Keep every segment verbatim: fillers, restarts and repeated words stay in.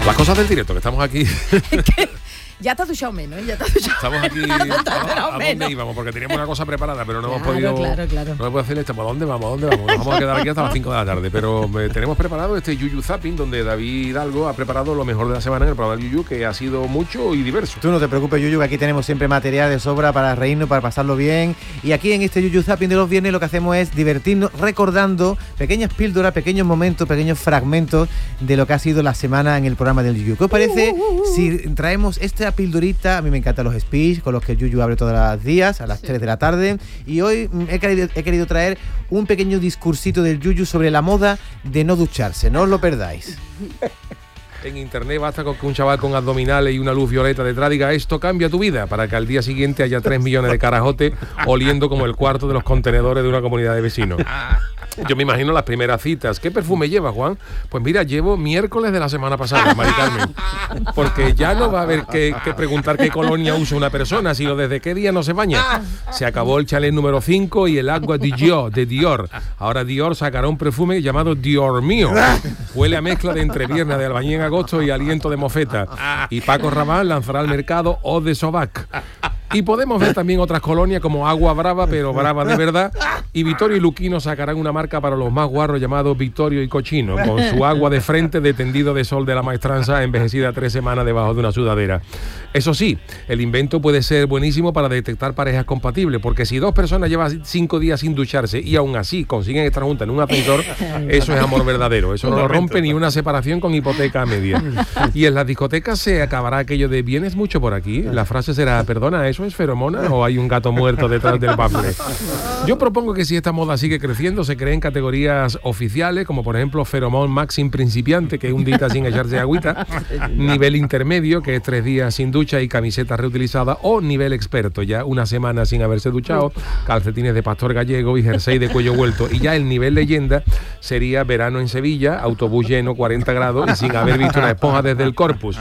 Las cosas del directo, que estamos aquí. Ya te has duchado menos, ya te has duchado. Estamos aquí. ¿A, a dónde íbamos? Porque teníamos una cosa preparada, pero no claro, hemos podido. Claro, claro. No hemos podido hacer esto. ¿A dónde vamos? ¿A dónde vamos? Nos vamos a quedar aquí hasta las cinco de la tarde. Pero eh, tenemos preparado este Yuyu Zapping, donde David Hidalgo ha preparado lo mejor de la semana en el programa del Yuyu, que ha sido mucho y diverso. Tú no te preocupes, Yuyu, que aquí tenemos siempre material de sobra para reírnos, para pasarlo bien. Y aquí en este Yuyu Zapping de los viernes lo que hacemos es divertirnos recordando pequeñas píldoras, pequeños momentos, pequeños fragmentos de lo que ha sido la semana en el programa del Yuyu. ¿Qué os parece uh, uh, uh. si traemos esta pildorita? A mí me encantan los speech con los que el Yuyu abre todos los días a las sí. tres de la tarde. Y hoy he querido, he querido traer un pequeño discursito del Yuyu sobre la moda de no ducharse. No os lo perdáis. En internet basta con que un chaval con abdominales y una luz violeta detrás diga esto cambia tu vida, para que al día siguiente haya tres millones de carajotes oliendo como el cuarto de los contenedores de una comunidad de vecinos. Yo me imagino las primeras citas. ¿Qué perfume lleva, Juan? Pues mira, llevo miércoles de la semana pasada, Mari Carmen. Porque ya no va a haber que, que preguntar qué colonia usa una persona, sino desde qué día no se baña. Se acabó el chalet número cinco y el agua de Dior, de Dior. Ahora Dior sacará un perfume llamado Dior mío. Huele a mezcla de entrepierna de albañil en agosto y aliento de mofeta. Y Paco Rabanne lanzará al mercado Eau de Sobac. Y podemos ver también otras colonias como Agua Brava, pero brava de verdad. Y Vittorio y Luquino sacarán una marca para los más guarros llamado Vittorio y Cochino, con su agua de frente de tendido de sol de la maestranza envejecida tres semanas debajo de una sudadera. Eso sí, el invento puede ser buenísimo para detectar parejas compatibles, porque si dos personas llevan cinco días sin ducharse y aún así consiguen estar juntas en un ascensor, eso es amor verdadero. Eso no lo rompe ni una separación con hipoteca a media. Y en las discotecas se acabará aquello de ¿vienes mucho por aquí? La frase será, perdona, ¿eso es feromona o hay un gato muerto detrás del bafle? Yo propongo que si esta moda sigue creciendo, se creen categorías oficiales, como por ejemplo Feromón Maxim principiante, que es un día sin echarse agüita, nivel intermedio, que es tres días sin ducha y camiseta reutilizada, o nivel experto, ya una semana sin haberse duchado, calcetines de pastor gallego y jersey de cuello vuelto. Y ya el nivel leyenda sería verano en Sevilla, autobús lleno, cuarenta grados y sin haber visto una esponja desde el corpus.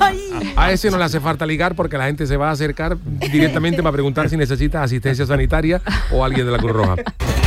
A ese no le hace falta ligar porque la gente se va a acercar directamente para preguntar si necesita asistencia sanitaria o alguien de la Cruz Roja.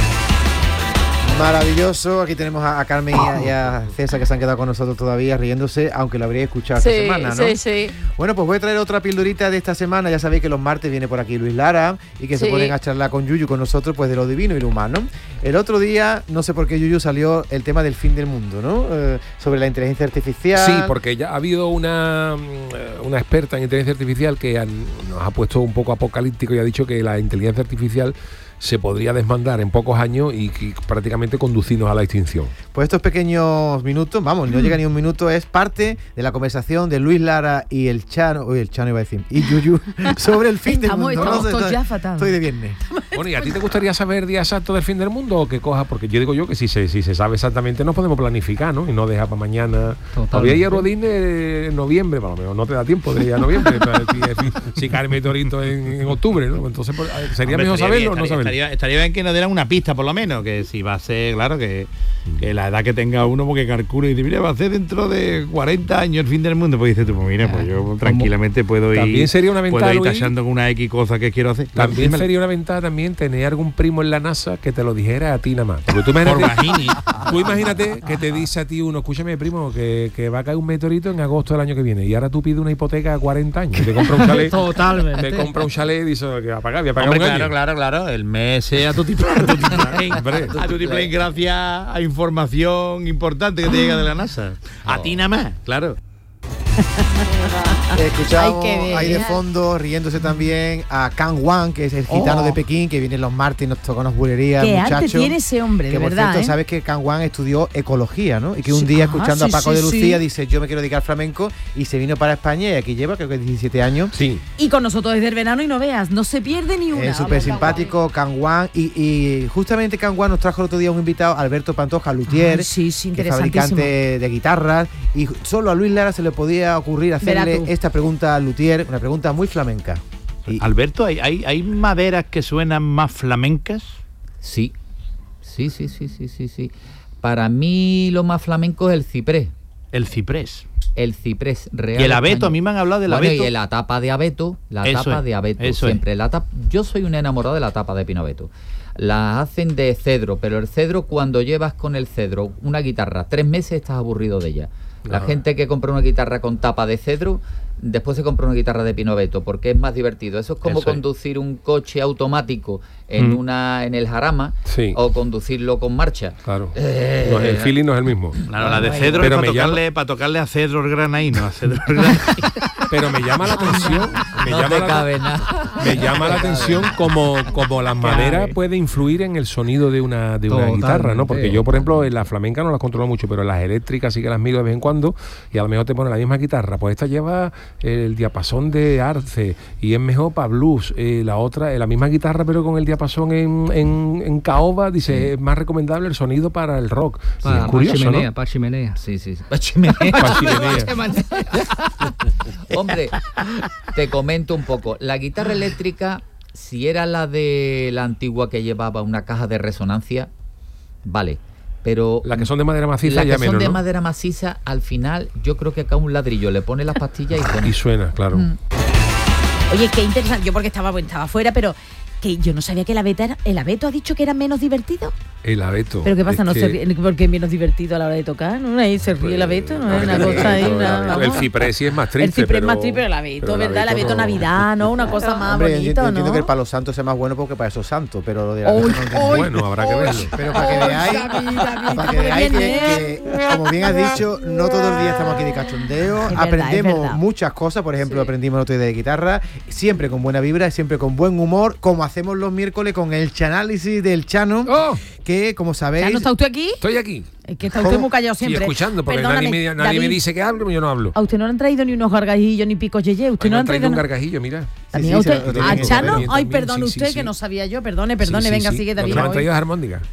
Maravilloso, aquí tenemos a, a Carmen y a, y a César, que se han quedado con nosotros todavía riéndose, aunque lo habréis escuchado sí, esta semana, ¿no? Sí, sí. Bueno, pues voy a traer otra pildorita de esta semana. Ya sabéis que los martes viene por aquí Luis Lara y que sí. se ponen a charlar con Yuyu, con nosotros, pues de lo divino y lo humano. El otro día, no sé por qué Yuyu salió el tema del fin del mundo, ¿no? Eh, sobre la inteligencia artificial. Sí, porque ya ha habido una, una experta en inteligencia artificial que han, nos ha puesto un poco apocalíptico y ha dicho que la inteligencia artificial se podría desmandar en pocos años y, y prácticamente conducirnos a la extinción. Pues estos pequeños minutos, vamos, no llega ni un minuto, es parte de la conversación de Luis Lara y el Chano, uy, el Chano iba a decir, y Yuyu sobre el fin estamos, del mundo. Estamos no, todos ya fatal. Estoy de viernes. Bueno, ¿y a ti te gustaría saber día exacto del fin del mundo o que coja? Porque yo digo yo que si se, si se sabe exactamente nos podemos planificar, ¿no? Y no dejar para mañana. Voy a ir a Rodín en noviembre, para lo menos no te da tiempo de ir a noviembre, si, si cae el meteorito en, en octubre, ¿no? Entonces pues, sería Hombre, mejor saberlo bien, o no saberlo. Estaría, estaría bien que nos dieran una pista, por lo menos, que si va a ser, claro, que, que la edad que tenga uno, porque calcula y dice, mira, va a ser dentro de cuarenta años el fin del mundo, pues dices tú, pues mira, pues yo tranquilamente puedo ir, también sería una ventaja, puedo ir tachando con una X cosa que quiero hacer. También claro, sería una ventaja también tener algún primo en la NASA que te lo dijera a ti nada más. Porque tú imagínate, tú imagínate que te dice a ti uno, escúchame primo, que, que va a caer un meteorito en agosto del año que viene y ahora tú pides una hipoteca a cuarenta años y te compra un chalet. Totalmente. Te compra un chalet y dice que va a pagar, voy a pagar Hombre, un claro, año. claro, claro, el mes sea a tu tipo a tu tipo gracias a información importante que te llega de la NASA. A ti nada más, claro. Escuchamos ahí de fondo, riéndose también, a Kang Wang, que es el gitano oh. de Pekín, que viene los martes y nos toca unas bulerías, ¿Qué muchacho. arte tiene ese hombre, de que por verdad, cierto, ¿eh? sabes que Kang Wang estudió ecología, ¿no? Y que un sí, día, ajá, escuchando sí, a Paco sí, de Lucía, sí. dice, yo me quiero dedicar al flamenco, y se vino para España, y aquí lleva, creo que diecisiete años. Sí. Y con nosotros desde el verano y no veas, no se pierde ni una. Es súper simpático, Kang Wang, y, y justamente Kang Wang nos trajo el otro día un invitado, Alberto Pantoja, luthier, ah, sí, sí, que es fabricante de guitarras, y solo a Luis Lara se le podía ocurrir hacerle esta pregunta al luthier, una pregunta muy flamenca. Y Alberto, ¿hay, hay, ¿hay maderas que suenan más flamencas? Sí, sí, sí, sí, sí, sí, sí. Para mí lo más flamenco es el ciprés. El ciprés. El ciprés real. Y el abeto, español. a mí me han hablado del bueno, abeto. Y la tapa de abeto, la eso tapa es, de abeto. eso siempre es. la tapa. Yo soy un enamorado de la tapa de pino abeto. La hacen de cedro, pero el cedro, cuando llevas con el cedro una guitarra tres meses estás aburrido de ella. La Ajá. gente que compra una guitarra con tapa de cedro, después se compra una guitarra de pinoveto, porque es más divertido. Eso es como Eso es. conducir un coche automático en Mm. una en el jarama Sí. o conducirlo con marcha. Claro. Eh, No, el feeling no es el mismo. Claro, la de Ay, cedro pero es para me llama- tocarle, para tocarle a cedro el granaíno, a cedro el granaíno. Pero me llama la atención. Me no llama te la, cabe nada. me llama la atención como, como la madera puede influir en el sonido de una, de una Totalmente. guitarra, ¿no? Porque yo, por ejemplo, en la flamenca no las controlo mucho, pero en las eléctricas sí que las miro de vez en cuando y a lo mejor te pone la misma guitarra. Pues esta lleva el diapasón de arce y es mejor para blues. Eh, la otra, eh, la misma guitarra, pero con el diapasón en, en, en caoba, dice, es más recomendable el sonido para el rock. Sí, Pa, es pa curioso, chimenea, ¿no? pa chimenea. Sí, sí, sí. Pa' chimenea. Pa' chimenea. Hombre, te comento un poco. La guitarra eléctrica, si era la de la antigua que llevaba una caja de resonancia, vale. Pero Las que son de madera maciza las ya que menos, son de ¿no? madera maciza, al final, yo creo que acá un ladrillo le pone las pastillas y suena. Y suena, claro. Mm. Oye, qué interesante. Yo porque estaba, bueno, estaba fuera, pero que yo no sabía que el abeto, era, el abeto ha dicho que era menos divertido. El abeto. Pero qué pasa, Es no que- se ríe, porque es menos divertido a la hora de tocar, ¿no? Ahí se ríe el abeto, no es una el cosa ahí, abeto, una, el abeto. vamos. El ciprés sí es más triste. El ciprés pero- más triste, pero el abeto, pero el ¿verdad? El abeto no- Navidad, ¿no? Una cosa más Hombre, yo- yo bonita, entiendo ¿no? que el palo santo sea más bueno porque para eso es santo, pero lo de la Uy, no entiendo. uy, Bueno, habrá que uy. verlo. Pero para que veáis, David, David, para que estamos veáis de que, viernes. que, como bien has dicho, no todo el día estamos aquí de cachondeo, Es verdad, aprendemos es verdad. muchas cosas, por ejemplo, Sí. aprendimos el otro día de guitarra, siempre con buena vibra, siempre con buen humor, como hacemos los miércoles con el chanálisis del Chano, ¡Oh! que como sabéis... ¿Ya no está usted aquí? Estoy aquí. Es que está usted ¿Cómo? muy callado Estoy siempre. escuchando porque Perdóname, nadie, me, nadie me David, dice que hable, yo no hablo. a usted no le han traído ni unos gargajillos ni picos yeye. Usted Ay, no me le han han traído traído un nada. gargajillo, mira. También Sí, sí, a se usted, lo- lo a tienen que Chano, saber. ay, También, perdone sí, sí, usted sí. que no sabía yo, perdone, perdone, Sí, sí, venga, sí. sigue Lo que David. me han hoy. traído es armónica.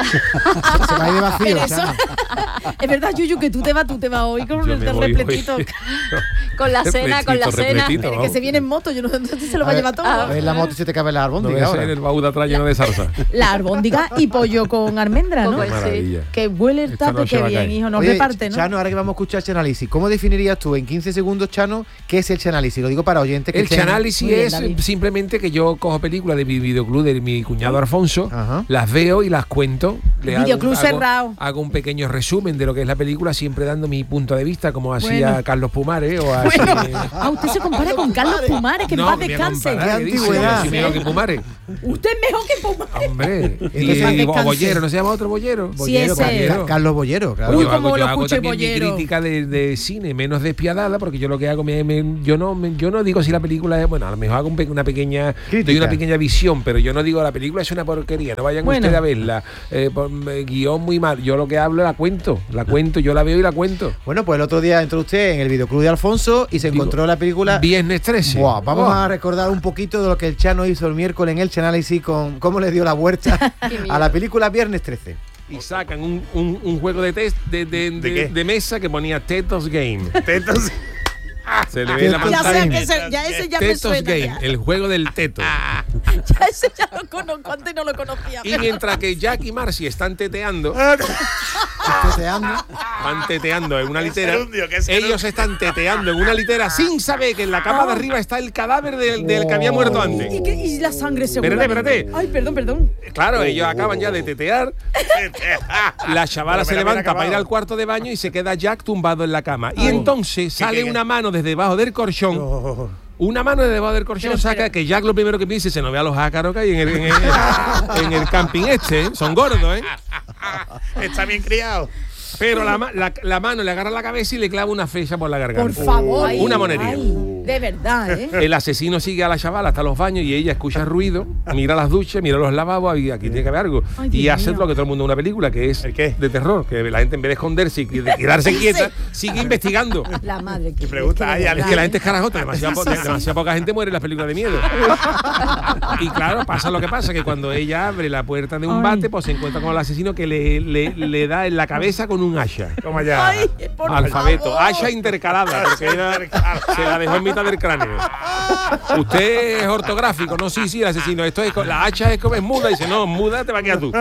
Se va a ir de vacío, Pero eso, Chano. es verdad, Yuyu, que tú te vas, tú te vas hoy con Yo el me voy repletito. hoy. Con la cena, con la Repletito, cena. repletito, Pero que vamos. se viene en moto, yo no sé si se lo va a ver, llevar todo. a ver la moto y se te cabe la No albóndiga voy a ahora. ser el baúl de atrás lleno de zarza. La arbóndiga y pollo con almendra, ¿no? Pues sí. Maravilla. Que huele el Esta tape, noche que va a bien, caer. hijo, nos Oye, reparte, ¿no? Chano, ahora que vamos a escuchar el análisis, ¿cómo definirías tú en quince segundos, Chano, qué es el chanálisis? Lo digo para oyentes que El estén- chanálisis Muy bien, es David. simplemente que yo cojo películas de mi videoclub de mi cuñado Alfonso, Ajá. las veo y las cuento. Le hago- Videoclub hago, cerrado. hago un pequeño resumen de lo que es la película, siempre dando mi punto de vista, como hacía Bueno. Carlos Pumares o así. Bueno, a usted se compara con Carlos Pumares, que en paz me voy a descanse. comparar, Qué ¿qué dice? antigüedad. Yo soy mejor que Pumares. Usted es mejor que Pumares. Hombre. Y, Entonces, y descanse. Bollero, ¿no se llama otro Bollero? Sí, Bollero, ese. Ca- Ca- Carlos Bollero, claro. Uy, yo cómo hago, lo yo hago escuché, también mi Bollero. crítica de, de cine menos despiadada, porque yo lo que hago, me, me- yo no me- yo no digo si la película es, bueno, a lo mejor hago un pe- una pequeña, Crítica. doy una pequeña visión, pero yo no digo la película es una porquería, no vayan Bueno. ustedes a verla, eh, por- eh, guión muy mal, yo lo que hablo la cuento, la cuento, yo la veo y la cuento. Bueno, pues el otro día entró usted en el videoclub de Alfonso y se Digo, encontró la película. Viernes trece. Buah, vamos Oh. a recordar un poquito de lo que el Chano hizo el miércoles en el chanálisis con cómo le dio la vuelta a la película Viernes trece. Y sacan un, un- un juego de test de, de, de- qué? de mesa que ponía Tetos Game. Tetos. Se le ve en la Tetos Ya sé pantalla. que ese, ya ese ya me Tetos suena. Game, Ya. el juego del teto. Ya ese ya lo conozco, antes no lo conocía. Y mientras que Jack y Marcy están teteando, Teteando. van teteando en una Qué litera, gerundio, qué ellos gerundio. están teteando en una litera sin saber que en la capa de arriba está el cadáver del, del que había muerto antes. ¿Y, qué- y la sangre segura. Espérate, espérate. Ay, perdón, perdón. Claro, ellos acaban ya de tetear, la chavala Pero se me la levanta habían para ir acabado. al cuarto de baño y se queda Jack tumbado en la cama. Y Ay. entonces sale qué, qué? una mano desde debajo del colchón. Una mano de debajo del colchón Pero, saca pero- que Jack lo primero que dice se nos ve a los ácaros que hay en el, en el, en el camping este, ¿eh? Son gordos, ¿eh? Está bien criado. Pero la, ma- la, la mano le agarra la cabeza y le clava una flecha por la garganta. Por favor. Ay, una monería. Ay, de verdad, ¿eh? El asesino sigue a la chavala hasta los baños y ella escucha ruido, mira las duchas, mira los lavabos y aquí tiene que haber algo. Ay, y Dios hace mío. lo que todo el mundo en una película, que es ¿El qué? de terror, que la gente en vez de esconderse y de quedarse Dice. quieta, sigue investigando. La madre que. pregunta, que ay, de Es verdad, que la ¿eh? gente es carajota, demasiada, po- demasiada poca gente muere en las películas de miedo. Y claro, pasa lo que pasa, que cuando ella abre la puerta de un Ay. bate, pues se encuentra con el asesino que le, le, le da en la cabeza con un hacha. Toma ya. Ay, por Alfabeto, favor. hacha intercalada, porque ella se la dejó en mitad del cráneo. Usted es ortográfico, no, sí, sí, el asesino. Esto es, co- la hacha es como es muda, dice, no, muda te va a quedar tú.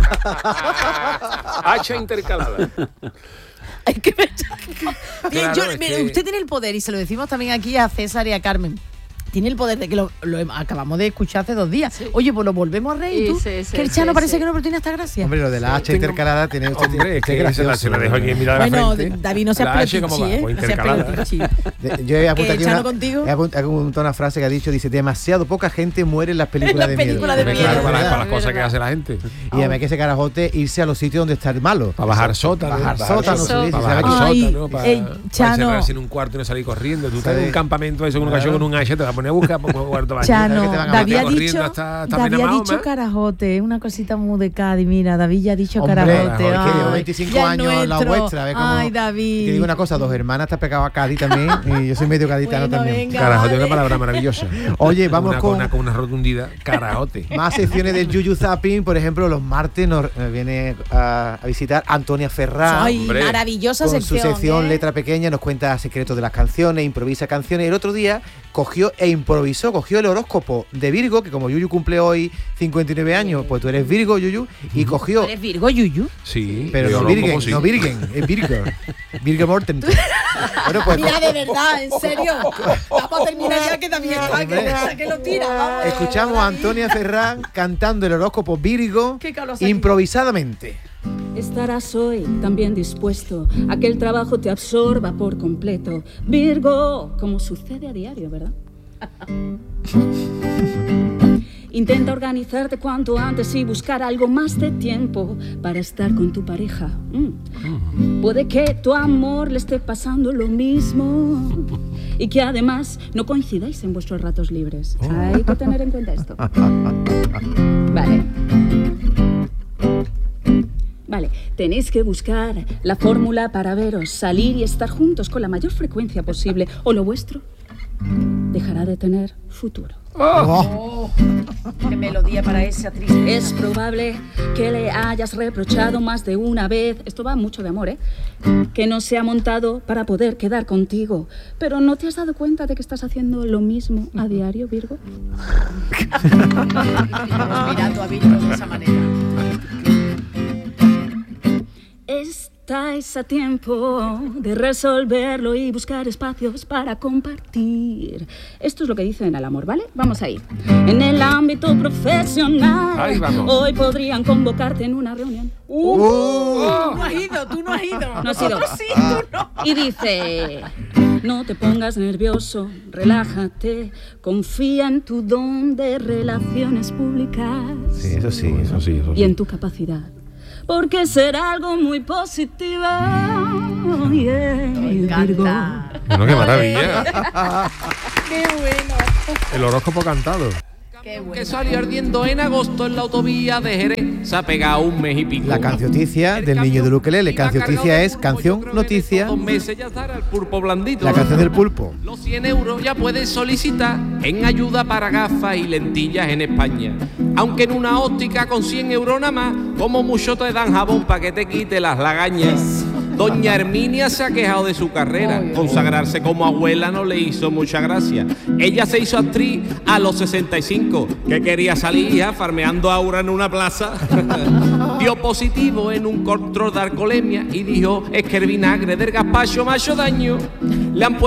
Hacha intercalada. Hay que ver. Bien, Claro, yo- es mire, que- usted tiene el poder y se lo decimos también aquí a César y a Carmen. tiene el poder de que lo, lo acabamos de escuchar hace dos días. Sí. Oye, pues lo volvemos a reír, tú, sí, sí, que el sí, Chano sí, parece sí. que no, pero tiene hasta gracia. Hombre, lo de la H intercalada tiene... Hombre, es que se la, se la dejo aquí en mirada bueno, de la frente. David, no seas la H como pelotichi, va, ¿eh? pues No seas intercalada. pelotichi. Yo he apuntado aquí Chano una, contigo. he apuntado una frase que ha dicho, dice, demasiado poca gente muere en las películas las de miedo. películas de Hombre, miedo. claro, para, para las Es cosas que verdad. hace la gente. Y además que ese carajote irse a los sitios donde está el malo. Para bajar sótano. Bajar sótano, Eso. subir, Para ¿sabes bajar qué? Ay, sótano, para, eh, para Chano. encerrarse en un cuarto y no salir corriendo. Tú estás en Sí. un campamento eso con un Claro. cachorro con un hacha, te vas a poner a buscar por un cuarto baño. Chano, que te van a David matar ha corriendo dicho, hasta- hasta David ha Benamahoma. dicho carajote, una cosita muy de Cádiz, mira, David ya ha dicho Hombre, carajote. que ay, llevo veinticinco ya es años en la nuestro. vuestra. ¿ves cómo? Ay, Y David. te digo una cosa, dos hermanas te has pegado a Cádiz también y yo soy medio gaditano Bueno, también. venga. Carajote es vale. una palabra maravillosa. Oye, vamos una, con una, con una rotundidad. Carajote. más secciones del Yuyu Zapping. Por ejemplo, los martes nos eh, viene a, a visitar Antonia Ferrán. Ay, hombre, maravillosa Con sección. su sección ¿eh? Letra Pequeña nos cuenta secretos de las canciones, improvisa canciones. El otro día cogió e improvisó, cogió el horóscopo de Virgo, que como Yuyu cumple hoy cincuenta y nueve años, pues tú eres Virgo, Yuyu, y cogió... ¿Eres Virgo, Yuyu? Sí. Pero yo no lo Virgen, como sí. no Virgen, es Virgo. Virgo Morten. Bueno, pues Mira, de verdad, en serio. Vamos a terminar ya que también está, que, que lo tira. Vamos. escuchamos a Antonia Ferrán cantando el horóscopo Virgo Qué calor aquí. improvisadamente. Estarás hoy también dispuesto a que el trabajo te absorba por completo. Virgo, como sucede a diario, ¿verdad? Intenta organizarte cuanto antes y buscar algo más de tiempo para estar con tu pareja. Mm. Puede que tu amor le esté pasando lo mismo y que además no coincidáis en vuestros ratos libres. Hay que tener en cuenta esto. Vale. Vale, tenéis que buscar la fórmula para veros, salir y estar juntos con la mayor frecuencia posible, o lo vuestro dejará de tener futuro. Oh. Qué melodía para esa tristeza. Es probable que le hayas reprochado más de una vez, esto va mucho de amor, ¿eh? Que no se ha montado para poder quedar contigo. Pero ¿no te has dado cuenta de que estás haciendo lo mismo a diario, Virgo? Estamos mirando a Virgo de esa manera. Estáis a tiempo de resolverlo y buscar espacios para compartir. Esto es lo que dicen al amor, ¿vale? Vamos ahí. En el ámbito profesional, Ahí vamos. hoy podrían convocarte en una reunión. Uh, Uh. Tú no has ido, tú no has ido. No has ido. Sí, tú no. Y dice, no te pongas nervioso, relájate, confía en tu don de relaciones públicas Sí, eso sí, Eso sí, eso y sí. en tu capacidad. Porque será algo muy positivo. Yeah, Me Virgo. encanta. Bueno, qué maravilla. Qué bueno. El horóscopo cantado. Qué bueno. Que salió ardiendo en agosto en la autovía de Jerez. Se ha pegado un mes y pico. La cancioticia del niño del ukelele. Cancioticia es canción, noticia. Dos meses ya estará el pulpo blandito. La canción del pulpo. Los cien euros ya puedes solicitar en ayuda para gafas y lentillas en España. Aunque en una óptica con cien euros nada más, como mucho te dan jabón para que te quite las lagañas. Doña Herminia se ha quejado de su carrera. Consagrarse como abuela no le hizo mucha gracia. Ella se hizo actriz a los sesenta y cinco, que quería salir ya farmeando aura en una plaza. Dio positivo en un control de alcoholemia y dijo, es que el vinagre del gazpacho me ha hecho daño. Le han puesto